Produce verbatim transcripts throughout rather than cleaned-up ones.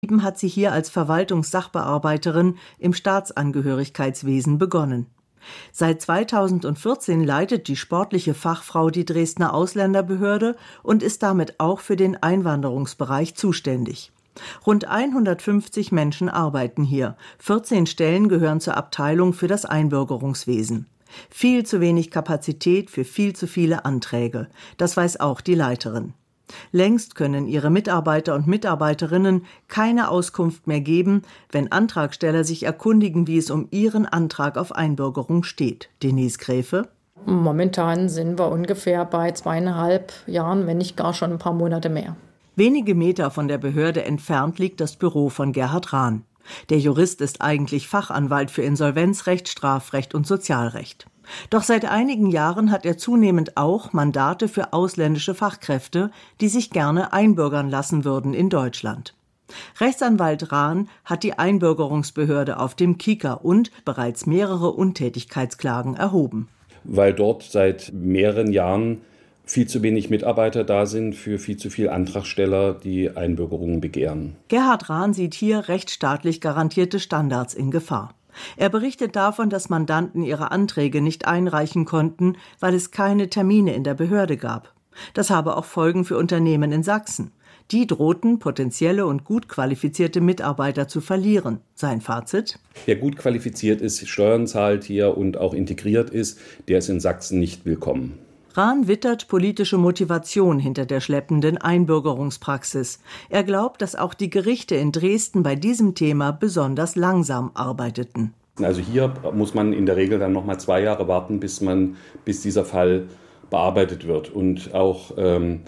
hat sie hier als Verwaltungssachbearbeiterin im Staatsangehörigkeitswesen begonnen. Seit zweitausendvierzehn leitet die sportliche Fachfrau die Dresdner Ausländerbehörde und ist damit auch für den Einwanderungsbereich zuständig. Rund hundertfünfzig Menschen arbeiten hier. vierzehn Stellen gehören zur Abteilung für das Einbürgerungswesen. Viel zu wenig Kapazität für viel zu viele Anträge. Das weiß auch die Leiterin. Längst können ihre Mitarbeiter und Mitarbeiterinnen keine Auskunft mehr geben, wenn Antragsteller sich erkundigen, wie es um ihren Antrag auf Einbürgerung steht. Denise Gräfe. Momentan sind wir ungefähr bei zweieinhalb Jahren, wenn nicht gar schon ein paar Monate mehr. Wenige Meter von der Behörde entfernt liegt das Büro von Gerhard Rahn. Der Jurist ist eigentlich Fachanwalt für Insolvenzrecht, Strafrecht und Sozialrecht. Doch seit einigen Jahren hat er zunehmend auch Mandate für ausländische Fachkräfte, die sich gerne einbürgern lassen würden in Deutschland. Rechtsanwalt Rahn hat die Einbürgerungsbehörde auf dem Kieker und bereits mehrere Untätigkeitsklagen erhoben. Weil dort seit mehreren Jahren viel zu wenig Mitarbeiter da sind für viel zu viele Antragsteller, die Einbürgerungen begehren. Gerhard Rahn sieht hier rechtsstaatlich garantierte Standards in Gefahr. Er berichtet davon, dass Mandanten ihre Anträge nicht einreichen konnten, weil es keine Termine in der Behörde gab. Das habe auch Folgen für Unternehmen in Sachsen. Die drohten, potenzielle und gut qualifizierte Mitarbeiter zu verlieren. Sein Fazit? Wer gut qualifiziert ist, Steuern zahlt hier und auch integriert ist, der ist in Sachsen nicht willkommen. Rahn wittert politische Motivation hinter der schleppenden Einbürgerungspraxis. Er glaubt, dass auch die Gerichte in Dresden bei diesem Thema besonders langsam arbeiteten. Also hier muss man in der Regel dann noch mal zwei Jahre warten, bis man, bis dieser Fall bearbeitet wird. Und auch ähm,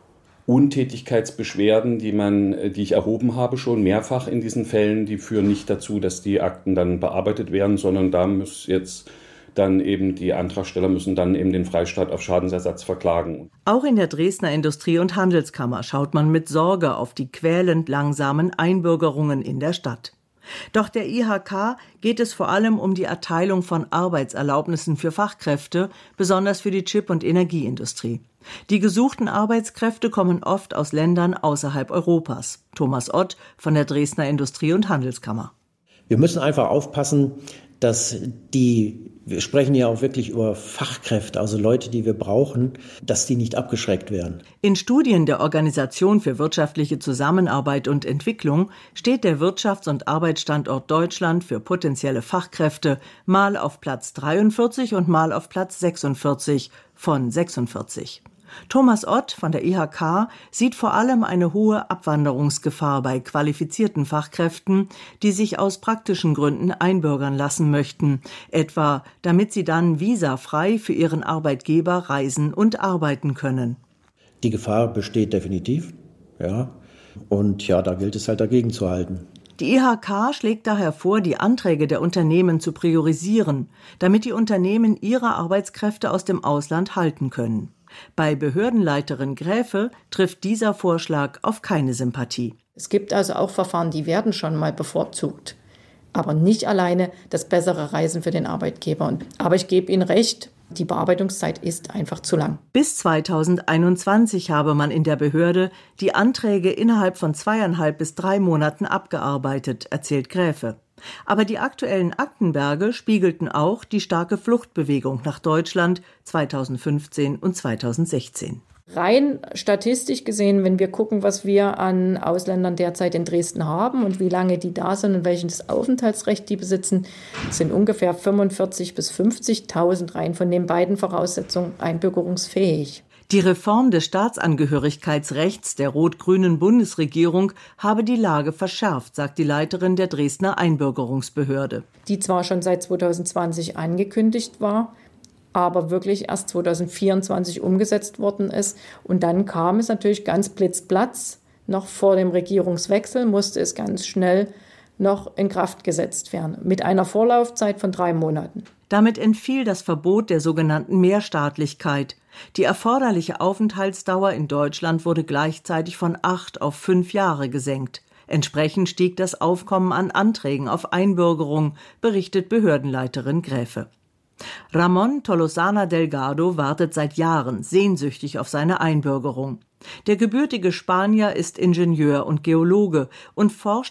Untätigkeitsbeschwerden, die man, die ich erhoben habe, schon mehrfach in diesen Fällen, die führen nicht dazu, dass die Akten dann bearbeitet werden, sondern da muss jetzt dann eben die Antragsteller müssen dann eben den Freistaat auf Schadensersatz verklagen. Auch in der Dresdner Industrie- und Handelskammer schaut man mit Sorge auf die quälend langsamen Einbürgerungen in der Stadt. Doch der I H K geht es vor allem um die Erteilung von Arbeitserlaubnissen für Fachkräfte, besonders für die Chip- und Energieindustrie. Die gesuchten Arbeitskräfte kommen oft aus Ländern außerhalb Europas. Thomas Ott von der Dresdner Industrie- und Handelskammer. Wir müssen einfach aufpassen, dass die, wir sprechen ja auch wirklich über Fachkräfte, also Leute, die wir brauchen, dass die nicht abgeschreckt werden. In Studien der Organisation für wirtschaftliche Zusammenarbeit und Entwicklung steht der Wirtschafts- und Arbeitsstandort Deutschland für potenzielle Fachkräfte mal auf Platz dreiundvierzig und mal auf Platz sechsundvierzig von sechsundvierzig. Thomas Ott von der I H K sieht vor allem eine hohe Abwanderungsgefahr bei qualifizierten Fachkräften, die sich aus praktischen Gründen einbürgern lassen möchten, etwa damit sie dann visafrei für ihren Arbeitgeber reisen und arbeiten können. Die Gefahr besteht definitiv, ja, und ja, da gilt es halt dagegen zu halten. Die I H K schlägt daher vor, die Anträge der Unternehmen zu priorisieren, damit die Unternehmen ihre Arbeitskräfte aus dem Ausland halten können. Bei Behördenleiterin Gräfe trifft dieser Vorschlag auf keine Sympathie. Es gibt also auch Verfahren, die werden schon mal bevorzugt, aber nicht alleine das bessere Reisen für den Arbeitgeber. Aber ich gebe Ihnen recht, die Bearbeitungszeit ist einfach zu lang. Bis zweitausendeinundzwanzig habe man in der Behörde die Anträge innerhalb von zweieinhalb bis drei Monaten abgearbeitet, erzählt Gräfe. Aber die aktuellen Aktenberge spiegelten auch die starke Fluchtbewegung nach Deutschland zweitausendfünfzehn und zweitausendsechzehn. Rein statistisch gesehen, wenn wir gucken, was wir an Ausländern derzeit in Dresden haben und wie lange die da sind und welches Aufenthaltsrecht die besitzen, sind ungefähr fünfundvierzigtausend bis fünfzigtausend rein von den beiden Voraussetzungen einbürgerungsfähig. Die Reform des Staatsangehörigkeitsrechts der rot-grünen Bundesregierung habe die Lage verschärft, sagt die Leiterin der Dresdner Einbürgerungsbehörde. Die zwar schon seit zweitausendzwanzig angekündigt war, aber wirklich erst zweitausendvierundzwanzig umgesetzt worden ist. Und dann kam es natürlich ganz blitzplatz. Noch vor dem Regierungswechsel musste es ganz schnell noch in Kraft gesetzt werden, mit einer Vorlaufzeit von drei Monaten. Damit entfiel das Verbot der sogenannten Mehrstaatlichkeit. Die erforderliche Aufenthaltsdauer in Deutschland wurde gleichzeitig von acht auf fünf Jahre gesenkt. Entsprechend stieg das Aufkommen an Anträgen auf Einbürgerung, berichtet Behördenleiterin Gräfe. Ramon Tolosana Delgado wartet seit Jahren sehnsüchtig auf seine Einbürgerung. Der gebürtige Spanier ist Ingenieur und Geologe und forscht